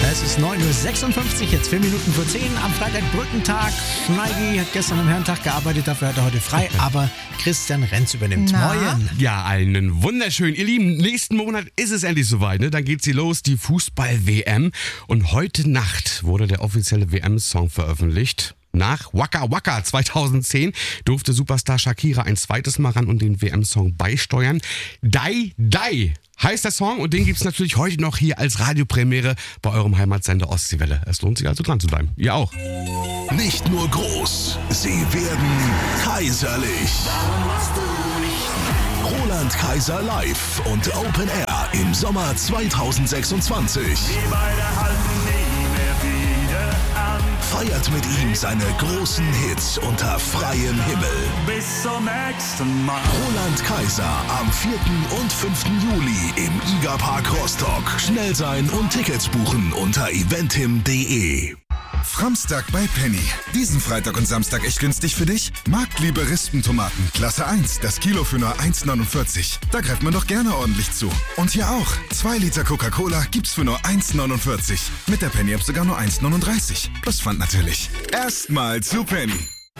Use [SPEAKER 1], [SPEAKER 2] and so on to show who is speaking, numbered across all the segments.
[SPEAKER 1] Es ist 9.56 Uhr, jetzt 4 Minuten vor 10 am Freitag Brückentag. Schneigi hat gestern am Herrentag gearbeitet, dafür hat er heute frei, aber Christian Renz übernimmt. Moin.
[SPEAKER 2] Ja, einen wunderschönen. Ihr Lieben, nächsten Monat ist es endlich soweit, ne? Dann geht sie los, die Fußball-WM. Und heute Nacht wurde der offizielle WM-Song veröffentlicht. Nach Waka Waka 2010 durfte Superstar Shakira ein zweites Mal ran und den WM-Song beisteuern. Die Die heißt der Song und den gibt's natürlich heute noch hier als Radiopremiere bei eurem Heimatsender Ostseewelle. Es lohnt sich also dran zu bleiben. Ihr auch.
[SPEAKER 3] Nicht nur groß, sie werden kaiserlich. Roland Kaiser live und Open Air im Sommer 2026. Feiert mit ihm seine großen Hits unter freiem Himmel.
[SPEAKER 4] Bis zum nächsten Mal.
[SPEAKER 3] Roland Kaiser am 4. und 5. Juli im IGA-Park Rostock. Schnell sein und Tickets buchen unter eventim.de.
[SPEAKER 5] Framstag bei Penny. Diesen Freitag und Samstag echt günstig für dich? Marktliebe Rispentomaten, Klasse 1, das Kilo für nur 1,49. Da greift man doch gerne ordentlich zu. Und hier auch, 2 Liter Coca-Cola gibt's für nur 1,49. Mit der Penny-App sogar nur 1,39. Plus Pfand natürlich. Erstmal zu Penny.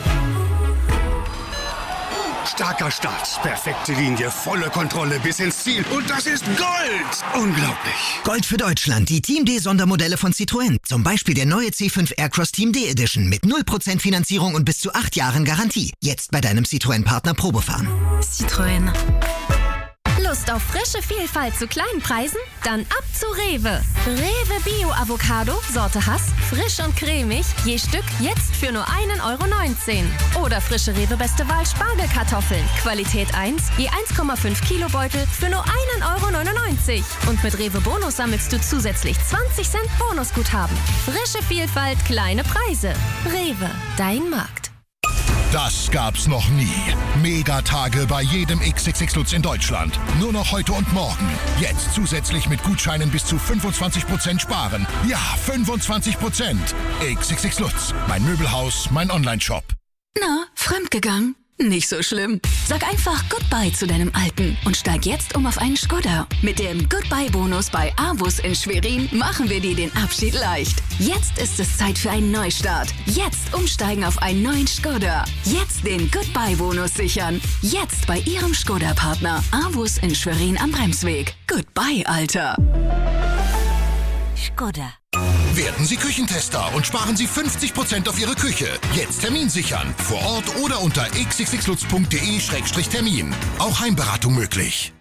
[SPEAKER 6] Starker Start, perfekte Linie, volle Kontrolle bis ins Ziel. Und das ist Gold! Unglaublich.
[SPEAKER 7] Gold für Deutschland, die Team D Sondermodelle von Citroën. Zum Beispiel der neue C5 Aircross Team D Edition mit 0% Finanzierung und bis zu 8 Jahren Garantie. Jetzt bei deinem Citroën-Partner Probefahren.
[SPEAKER 8] Citroën. Lust auf frische Vielfalt zu kleinen Preisen? Dann ab zu Rewe. Rewe Bio Avocado, Sorte Hass, frisch und cremig, je Stück jetzt für nur 1,19 €. Oder frische Rewe Beste Wahl Spargelkartoffeln, Qualität 1, je 1,5 Kilo Beutel für nur 1,99 €. Und mit Rewe Bonus sammelst du zusätzlich 20 Cent Bonusguthaben. Frische Vielfalt, kleine Preise. Rewe, dein Markt.
[SPEAKER 9] Das gab's noch nie. Megatage bei jedem XXX Lutz in Deutschland. Nur noch heute und morgen. Jetzt zusätzlich mit Gutscheinen bis zu 25% sparen. Ja, 25%. XXX Lutz. Mein Möbelhaus, mein Onlineshop.
[SPEAKER 10] Na, fremdgegangen? Nicht so schlimm. Sag einfach Goodbye zu deinem Alten und steig jetzt um auf einen Skoda. Mit dem Goodbye-Bonus bei Avus in Schwerin machen wir dir den Abschied leicht. Jetzt ist es Zeit für einen Neustart. Jetzt umsteigen auf einen neuen Skoda. Jetzt den Goodbye-Bonus sichern. Jetzt bei Ihrem Skoda-Partner Avus in Schwerin am Bremsweg. Goodbye, Alter.
[SPEAKER 8] Skoda.
[SPEAKER 9] Werden Sie Küchentester und sparen Sie 50% auf Ihre Küche. Jetzt Termin sichern. Vor Ort oder unter xxxlutz.de/termin. Auch Heimberatung möglich.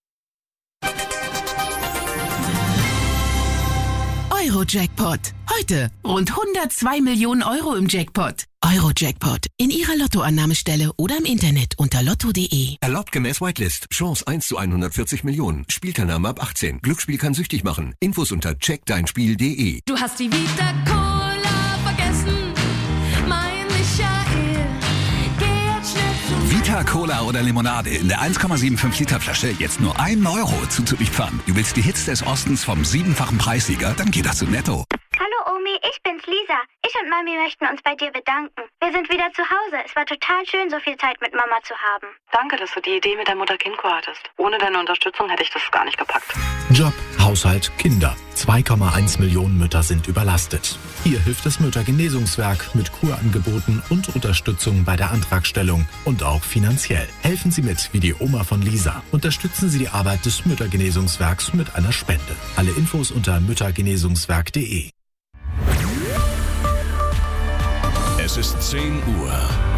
[SPEAKER 11] Euro-Jackpot. Heute rund 102 Millionen € im Jackpot. Euro-Jackpot. In Ihrer Lottoannahmestelle oder im Internet unter lotto.de.
[SPEAKER 12] Erlaubt gemäß Whitelist. Chance 1 zu 140 Millionen. Spielteilnahme ab 18. Glücksspiel kann süchtig machen. Infos unter checkdeinspiel.de.
[SPEAKER 8] Du hast die Vita Cola vergessen, mein Michael. Geh jetzt schnell zu
[SPEAKER 13] Vita Cola oder Limonade in der 1,75 Liter Flasche jetzt nur 1 € zuzüglich Pfand. Du willst die Hits des Ostens vom 7-fachen Preissieger? Dann geht das zu Netto.
[SPEAKER 14] Hallo Omi, ich bin's Lisa. Ich und Mami möchten uns bei dir bedanken. Wir sind wieder zu Hause. Es war total schön, so viel Zeit mit Mama zu haben.
[SPEAKER 15] Danke, dass du die Idee mit der Mutter-Kind-Kur hattest. Ohne deine Unterstützung hätte ich das gar nicht gepackt.
[SPEAKER 16] Job, Haushalt, Kinder. 2,1 Millionen Mütter sind überlastet. Hier hilft das Müttergenesungswerk mit Kurangeboten und Unterstützung bei der Antragstellung und auch finanziell. Helfen Sie mit wie die Oma von Lisa. Unterstützen Sie die Arbeit des Müttergenesungswerks mit einer Spende. Alle Infos unter müttergenesungswerk.de.
[SPEAKER 3] Es ist 10 Uhr.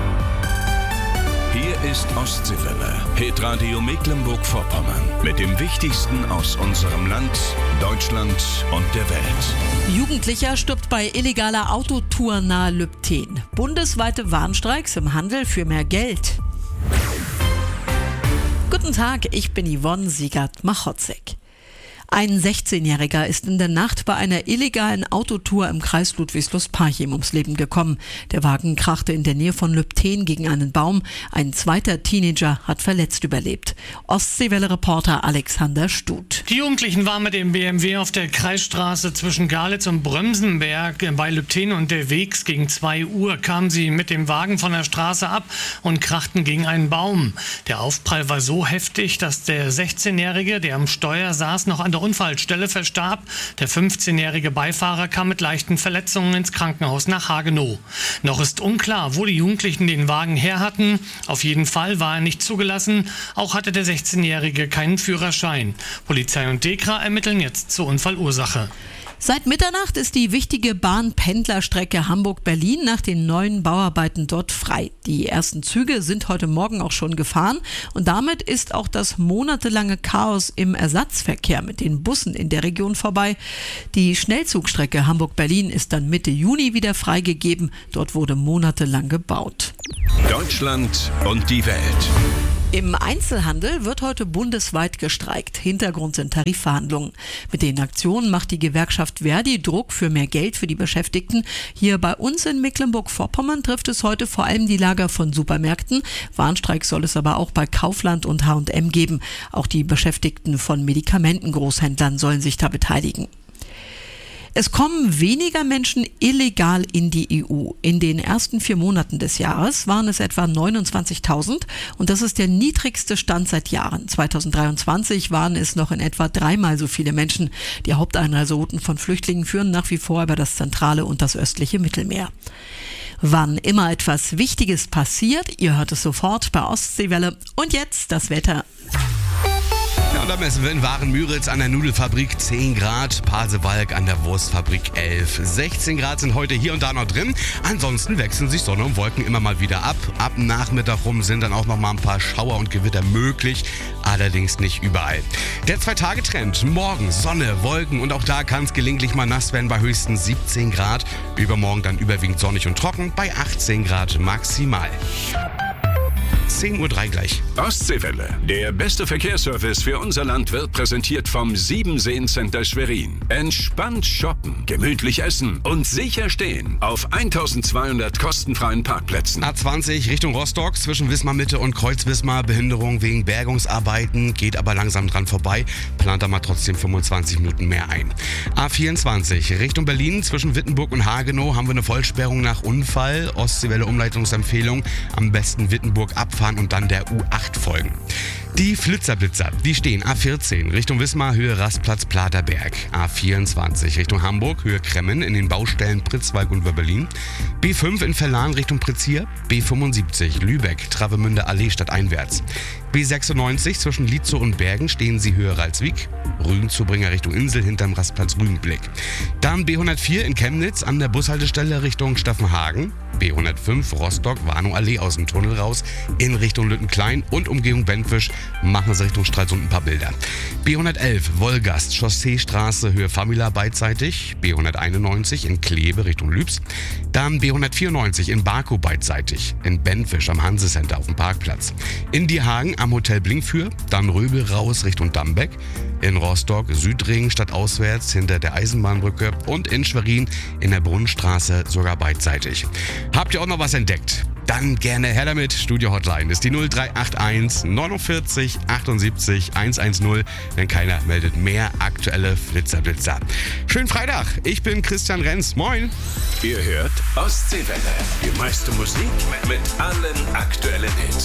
[SPEAKER 3] Hier ist Ostseewelle, Hitradio Mecklenburg-Vorpommern. Mit dem Wichtigsten aus unserem Land, Deutschland und der Welt.
[SPEAKER 17] Jugendlicher stirbt bei illegaler Autotour nahe Lübten. Bundesweite Warnstreiks im Handel für mehr Geld. Guten Tag, ich bin Yvonne Siegert-Machotzek. Ein 16-Jähriger ist in der Nacht bei einer illegalen Autotour im Kreis Ludwigslust-Parchim ums Leben gekommen. Der Wagen krachte in der Nähe von Lübten gegen einen Baum. Ein zweiter Teenager hat verletzt überlebt. Ostseewelle-Reporter Alexander Stut.
[SPEAKER 18] Die Jugendlichen waren mit dem BMW auf der Kreisstraße zwischen Galitz und Brömsenberg bei Lübten unterwegs. Gegen 2 Uhr kamen sie mit dem Wagen von der Straße ab und krachten gegen einen Baum. Der Aufprall war so heftig, dass der 16-Jährige, der am Steuer saß, noch an der der Unfallstelle verstarb. Der 15-jährige Beifahrer kam mit leichten Verletzungen ins Krankenhaus nach Hagenow. Noch ist unklar, wo die Jugendlichen den Wagen her hatten. Auf jeden Fall war er nicht zugelassen. Auch hatte der 16-jährige keinen Führerschein. Polizei und DEKRA ermitteln jetzt zur Unfallursache.
[SPEAKER 17] Seit Mitternacht ist die wichtige Bahn-Pendlerstrecke Hamburg-Berlin nach den neuen Bauarbeiten dort frei. Die ersten Züge sind heute Morgen auch schon gefahren und damit ist auch das monatelange Chaos im Ersatzverkehr mit den Bussen in der Region vorbei. Die Schnellzugstrecke Hamburg-Berlin ist dann Mitte Juni wieder freigegeben. Dort wurde monatelang gebaut.
[SPEAKER 3] Deutschland und die Welt.
[SPEAKER 17] Im Einzelhandel wird heute bundesweit gestreikt. Hintergrund sind Tarifverhandlungen. Mit den Aktionen macht die Gewerkschaft Verdi Druck für mehr Geld für die Beschäftigten. Hier bei uns in Mecklenburg-Vorpommern trifft es heute vor allem die Lager von Supermärkten. Warnstreik soll es aber auch bei Kaufland und H&M geben. Auch die Beschäftigten von Medikamentengroßhändlern sollen sich da beteiligen. Es kommen weniger Menschen illegal in die EU. In den ersten 4 Monaten des Jahres waren es etwa 29.000 und das ist der niedrigste Stand seit Jahren. 2023 waren es noch in etwa 3-mal so viele Menschen. Die Haupteinreiserouten von Flüchtlingen führen nach wie vor über das zentrale und das östliche Mittelmeer. Wann immer etwas Wichtiges passiert, ihr hört es sofort bei Ostseewelle. Und jetzt das Wetter.
[SPEAKER 2] Ja, und da messen wir in Waren-Müritz an der Nudelfabrik 10 Grad, Pasewalk an der Wurstfabrik 11. 16 Grad sind heute hier und da noch drin. Ansonsten wechseln sich Sonne und Wolken immer mal wieder ab. Ab Nachmittag rum sind dann auch noch mal ein paar Schauer und Gewitter möglich, allerdings nicht überall. Der 2-Tage-Trend, morgen Sonne, Wolken und auch da kann es gelegentlich mal nass werden bei höchstens 17 Grad. Übermorgen dann überwiegend sonnig und trocken bei 18 Grad maximal. 10:03 Uhr gleich.
[SPEAKER 3] Ostseewelle. Der beste Verkehrsservice für unser Land wird präsentiert vom Siebenseen-Center Schwerin. Entspannt shoppen, gemütlich essen und sicher stehen auf 1200 kostenfreien Parkplätzen.
[SPEAKER 2] A20 Richtung Rostock zwischen Wismar-Mitte und Kreuz-Wismar. Behinderung wegen Bergungsarbeiten, geht aber langsam dran vorbei. Plant da mal trotzdem 25 Minuten mehr ein. A24 Richtung Berlin zwischen Wittenburg und Hagenow haben wir eine Vollsperrung nach Unfall. Ostseewelle Umleitungsempfehlung. Am besten Wittenburg abfahren und dann der U8 folgen. Die Flitzerblitzer, die stehen A14 Richtung Wismar, Höhe Rastplatz Platerberg. A24 Richtung Hamburg, Höhe Kremmen in den Baustellen Pritzwalk und Wöberlin. B5 in Verlan Richtung Pritzhier. B75 Lübeck, Travemünde Allee stadteinwärts. B96 zwischen Lietzow und Bergen stehen sie Höhe Ralswiek. Rügenzubringer Richtung Insel hinterm Rastplatz Rügenblick. Dann B104 in Chemnitz an der Bushaltestelle Richtung Staffenhagen. B105 Rostock, Warnow Allee aus dem Tunnel raus in Richtung Lüttenklein und Umgehung Bentwisch. Machen Sie Richtung Stralsund ein paar Bilder. B111 Wolgast, Chausseestraße, Höhe Famila beidseitig. B191 in Kleve Richtung Lübs. Dann B194 in Baku beidseitig. In Bentwisch am Hansecenter auf dem Parkplatz. In Diehagen am Hotel Blinkfür. Dann Röbel raus Richtung Dambeck. In Rostock Südring stadtauswärts hinter der Eisenbahnbrücke. Und in Schwerin in der Brunnenstraße sogar beidseitig. Habt ihr auch noch was entdeckt? Dann gerne her damit. Studio Hotline ist die 0381 49 78 110. Wenn keiner meldet, mehr aktuelle Flitzerblitzer. Schönen Freitag. Ich bin Christian Renz. Moin.
[SPEAKER 3] Ihr hört Ostseewelle. Die meiste Musik mit allen aktuellen Hits.